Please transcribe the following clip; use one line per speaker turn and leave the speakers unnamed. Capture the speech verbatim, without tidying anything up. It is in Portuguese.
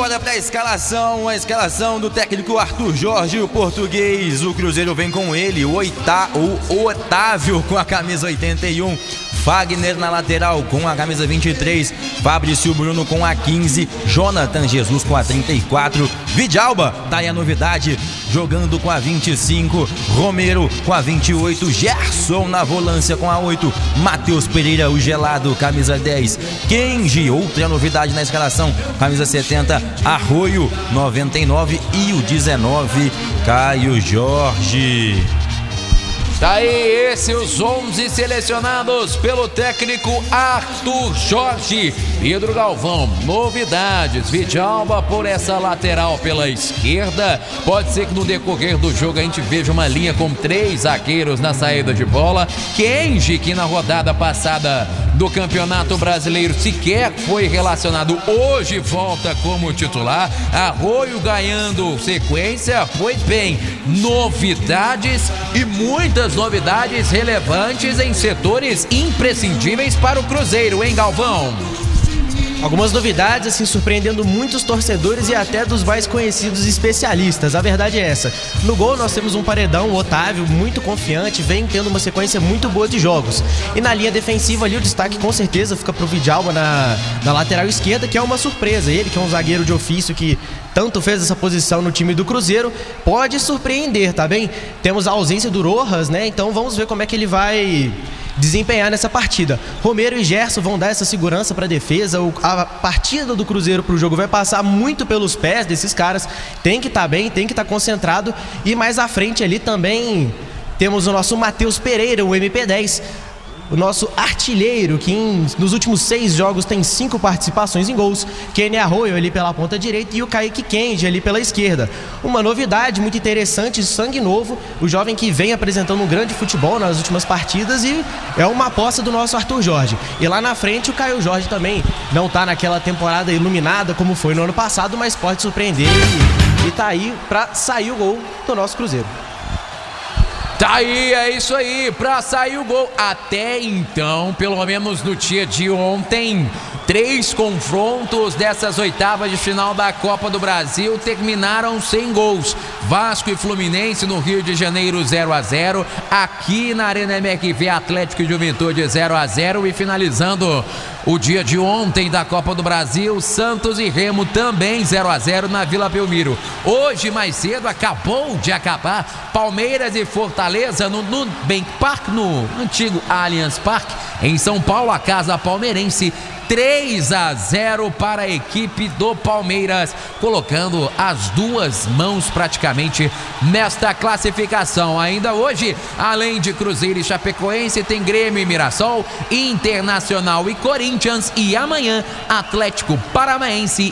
bora pra escalação, a escalação do técnico Arthur Jorge, o português. O Cruzeiro vem com ele, o, Oita, o Otávio com a camisa oitenta e um, Fagner na lateral com a camisa vinte e três, Fabrício Bruno com a quinze, Jonathan Jesus com a trinta e quatro, Vidalba, tá aí a novidade, jogando com a vinte e cinco, Romero com a vinte e oito, Gerson na volância com a oito, Matheus Pereira, o gelado, camisa dez, Kenji, outra novidade na escalação, camisa setenta, Arroio, noventa e nove e o dezenove, Caio Jorge.
Tá aí, esses os onze selecionados pelo técnico Arthur Jorge. Pedro Galvão, novidades, Vidalba por essa lateral pela esquerda. Pode ser que no decorrer do jogo a gente veja uma linha com três zagueiros na saída de bola. Kenji, que na rodada passada do Campeonato Brasileiro sequer foi relacionado, hoje volta como titular. Arroio ganhando sequência, foi bem. Novidades e muitas novidades relevantes em setores imprescindíveis para o Cruzeiro, hein, Galvão?
Algumas novidades, assim, surpreendendo muitos torcedores e até dos mais conhecidos especialistas. A verdade é essa. No gol nós temos um paredão, o Otávio, muito confiante, vem tendo uma sequência muito boa de jogos. E na linha defensiva ali o destaque com certeza fica pro Vidalba na, na lateral esquerda, que é uma surpresa. Ele, que é um zagueiro de ofício que tanto fez essa posição no time do Cruzeiro, pode surpreender, tá bem? Temos a ausência do Rojas, né? Então vamos ver como é que ele vai desempenhar nessa partida. Romero e Gerson vão dar essa segurança para a defesa. A partida do Cruzeiro para o jogo vai passar muito pelos pés desses caras. Tem que estar tá bem, tem que estar tá concentrado. E mais à frente ali também temos o nosso Matheus Pereira, o M P dez. O nosso artilheiro, que em, nos últimos seis jogos tem cinco participações em gols. Kenny Arroio ali pela ponta direita e o Kaique Kenji ali pela esquerda. Uma novidade muito interessante, sangue novo. O jovem que vem apresentando um grande futebol nas últimas partidas e é uma aposta do nosso Arthur Jorge. E lá na frente o Caio Jorge também não tá naquela temporada iluminada como foi no ano passado, mas pode surpreender e, e tá aí pra sair o gol do nosso Cruzeiro.
Tá aí, é isso aí, pra sair o gol. Até então, pelo menos no dia de ontem, três confrontos dessas oitavas de final da Copa do Brasil terminaram sem gols. Vasco e Fluminense no Rio de Janeiro zero a zero, aqui na Arena M R V Atlético e Juventude zero a zero e finalizando o dia de ontem da Copa do Brasil, Santos e Remo também zero a zero na Vila Belmiro. Hoje mais cedo acabou de acabar Palmeiras e Fortaleza no Nubank Park, no antigo Allianz Parque, em São Paulo, a casa palmeirense três a zero para a equipe do Palmeiras, colocando as duas mãos praticamente nesta classificação. Ainda hoje, além de Cruzeiro e Chapecoense, tem Grêmio e Mirassol, Internacional e Corinthians, e amanhã Atlético Paranaense